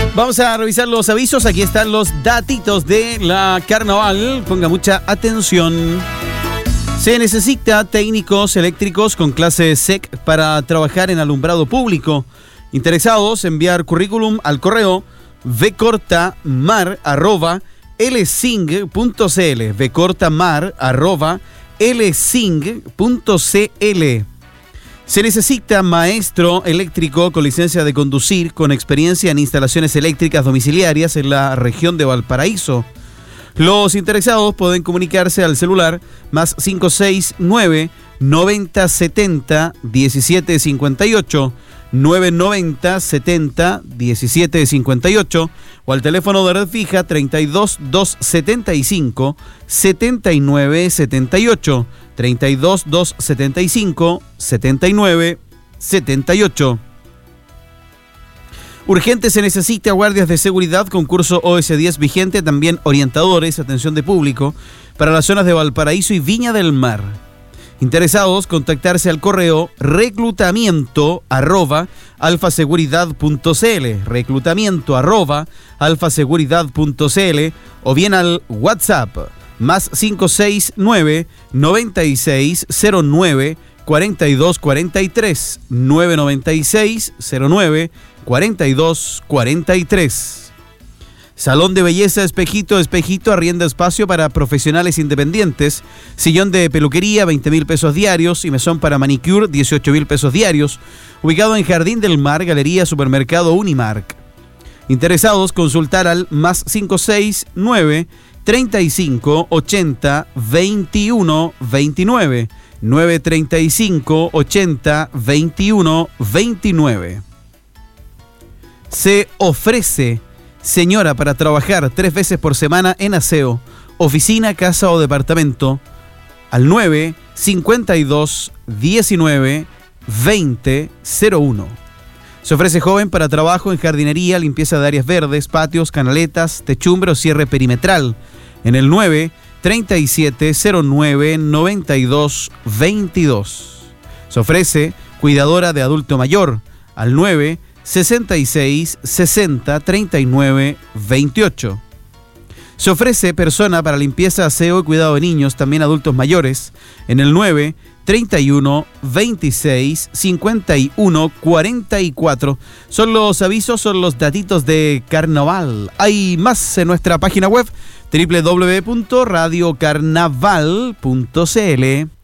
Vamos a revisar los avisos. Aquí están los datitos de la carnaval. Ponga mucha atención. Se necesita técnicos eléctricos con clase SEC para trabajar en alumbrado público. Interesados, enviar currículum al correo vcortamar@lsing.cl vcortamar@lsing.cl. Se necesita maestro eléctrico con licencia de conducir, con experiencia en instalaciones eléctricas domiciliarias en la región de Valparaíso. Los interesados pueden comunicarse al celular más 569 90 70 17 58 990 70 17 58 o al teléfono de red fija 32 275 79 78 32 275 79 78. Urgente se necesita guardias de seguridad, concurso OS10 vigente, también orientadores, atención de público, para las zonas de Valparaíso y Viña del Mar. Interesados, contactarse al correo reclutamiento@alfaseguridad.cl reclutamiento@alfaseguridad.cl o bien al WhatsApp más 569 96 09 42 43 996 09 42 43. Salón de belleza Espejito, arrienda espacio para profesionales independientes, sillón de peluquería 20.000 pesos diarios y mesón para manicure 18.000 pesos diarios, ubicado en Jardín del Mar, Galería Supermercado Unimark. Interesados, consultar al más 569 35 80 21 29 935 80 21 29. Se ofrece señora para trabajar 3 veces por semana en aseo, oficina, casa o departamento al 9 52 19 20 01. Se ofrece joven para trabajo en jardinería, limpieza de áreas verdes, patios, canaletas, techumbre o cierre perimetral en el 9 37 09 92 22. Se ofrece cuidadora de adulto mayor al 9 66 60 39 28. Se ofrece persona para limpieza, aseo y cuidado de niños, también adultos mayores, en el 9 31 26 51 44. Son los avisos, son los datitos de carnaval. Hay más en nuestra página web www.radiocarnaval.cl.